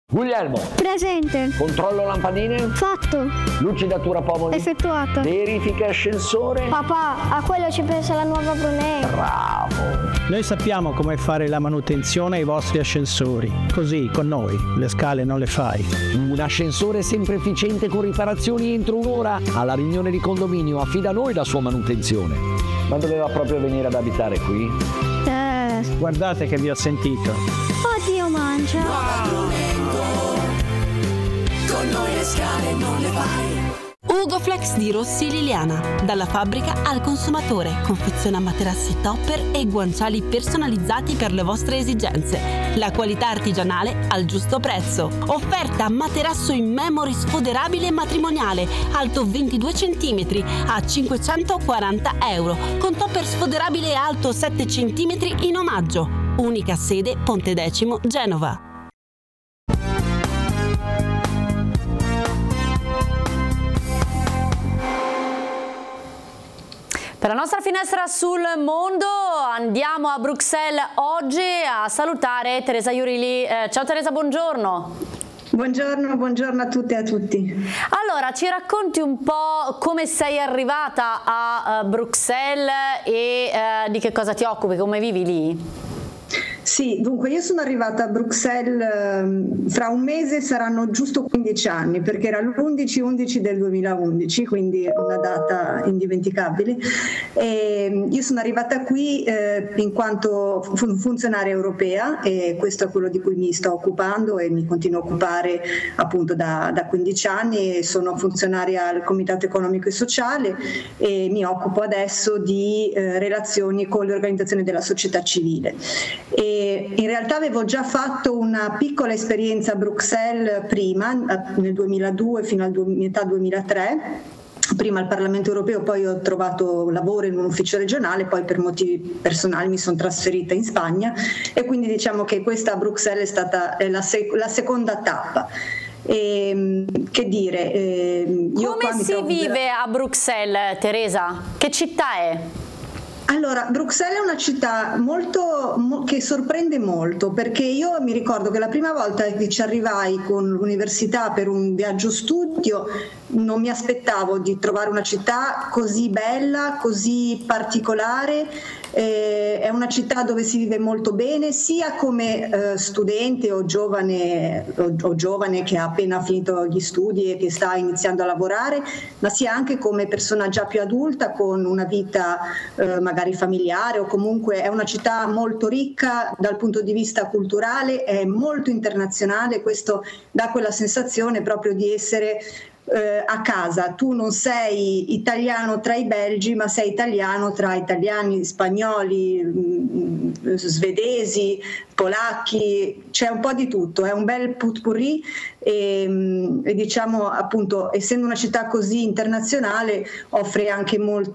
Guglielmo. Presente. Controllo lampadine. Fatto. Lucidatura pomodi. Effettuato. Verifica ascensore. Papà, a quello ci pensa la nuova Brunei. Bravo. Noi sappiamo come fare la manutenzione ai vostri ascensori. Così, con noi, le scale non le fai. Un ascensore sempre efficiente con riparazioni entro un'ora. Alla riunione di condominio affida a noi la sua manutenzione. Ma doveva proprio venire ad abitare qui? Guardate che vi ho sentito. Oddio, mangia. Con noi le scale non le fai. Ugoflex di Rossi Liliana. Dalla fabbrica al consumatore. Confeziona materassi topper e guanciali personalizzati per le vostre esigenze. La qualità artigianale al giusto prezzo. Offerta materasso in memory sfoderabile matrimoniale, alto 22 cm a 540 euro, con topper sfoderabile alto 7 cm in omaggio. Unica sede Ponte Decimo, Genova. Per la nostra finestra sul mondo andiamo a Bruxelles oggi a salutare Teresa Iurilli. Ciao Teresa, buongiorno. Buongiorno a tutte e a tutti. Allora, ci racconti un po' come sei arrivata a Bruxelles e di che cosa ti occupi, come vivi lì? Sì, dunque io sono arrivata a Bruxelles, fra un mese saranno giusto 15 anni, perché era l'11/11 del 2011, quindi una data indimenticabile. E io sono arrivata qui in quanto funzionaria europea, e questo è quello di cui mi sto occupando e mi continuo a occupare appunto da 15 anni. E sono funzionaria al Comitato Economico e Sociale e mi occupo adesso di relazioni con le organizzazioni della società civile. E in realtà avevo già fatto una piccola esperienza a Bruxelles prima, nel 2002 fino al metà 2003, prima al Parlamento Europeo, poi ho trovato lavoro in un ufficio regionale, poi per motivi personali mi sono trasferita in Spagna e quindi diciamo che questa a Bruxelles è stata la seconda tappa. Che dire? Come si vive a Bruxelles, Teresa? Che città è? Allora, Bruxelles è una città che sorprende molto, perché io mi ricordo che la prima volta che ci arrivai con l'università per un viaggio studio non mi aspettavo di trovare una città così bella, così particolare. È una città dove si vive molto bene, sia come studente o giovane che ha appena finito gli studi e che sta iniziando a lavorare, ma sia anche come persona già più adulta con una vita magari familiare, o comunque è una città molto ricca dal punto di vista culturale, è molto internazionale. Questo dà quella sensazione proprio di essere a casa. Tu non sei italiano tra i belgi, ma sei italiano tra italiani, spagnoli, svedesi, polacchi, c'è un po' di tutto, è un bel potpourri e diciamo appunto, essendo una città così internazionale, offre anche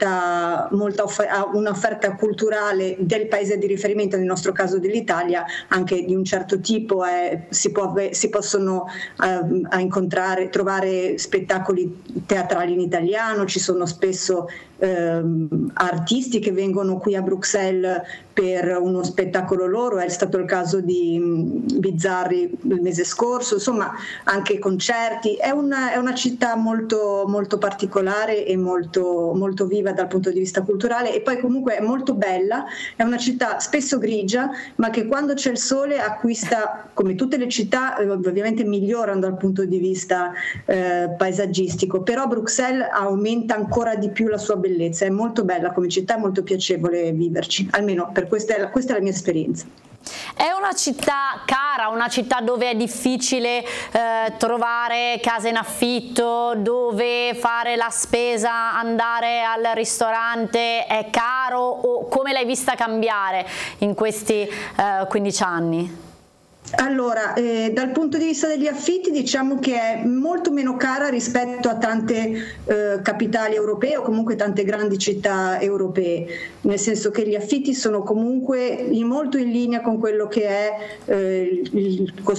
un'offerta culturale del paese di riferimento, nel nostro caso dell'Italia, anche di un certo tipo. Si possono trovare spettacoli teatrali in italiano, ci sono spesso artisti che vengono qui a Bruxelles per uno spettacolo loro, è stato il caso di Bizzarri il mese scorso, insomma anche concerti. È una città molto, molto particolare e molto, molto viva dal punto di vista culturale, e poi comunque è molto bella. È una città spesso grigia, ma che quando c'è il sole acquista, come tutte le città ovviamente migliorano dal punto di vista paesaggistico, però Bruxelles aumenta ancora di più la sua bellezza. È molto bella come città, è molto piacevole viverci, almeno questa è la mia esperienza. È una città cara, una città dove è difficile trovare case in affitto, dove fare la spesa, andare al ristorante è caro, o come l'hai vista cambiare in questi 15 anni? Allora, dal punto di vista degli affitti diciamo che è molto meno cara rispetto a tante capitali europee o comunque tante grandi città europee, nel senso che gli affitti sono comunque molto in linea con quello che è il costo